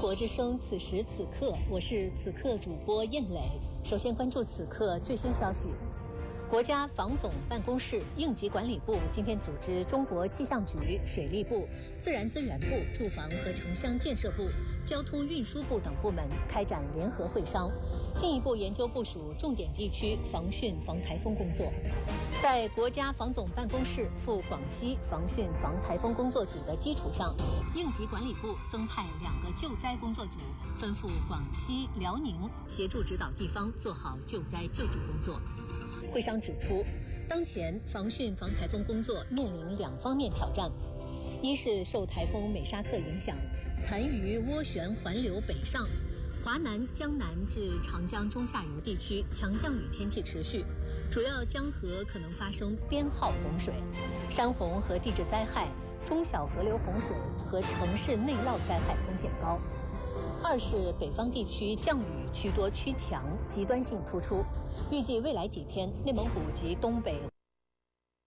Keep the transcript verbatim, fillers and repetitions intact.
国之声，此时此刻，我是此刻主播燕磊。首先关注此刻最新消息。国家防总办公室应急管理部今天组织中国气象局、水利部、自然资源部、住房和城乡建设部、交通运输部等部门开展联合会商，进一步研究部署重点地区防汛防台风工作。在国家防总办公室赴广西防汛防台风工作组的基础上，应急管理部增派两个救灾工作组，分赴广西、辽宁，协助指导地方做好救灾救助工作。会商指出，当前防汛防台风工作面临两方面挑战：一是受台风美沙克影响，残余涡旋环流北上，华南、江南至长江中下游地区强降雨天气持续，主要江河可能发生编号洪水、山洪和地质灾害、中小河流洪水和城市内涝灾害风险高。二是北方地区降雨趋多趋强，极端性突出，预计未来几天内蒙古及东北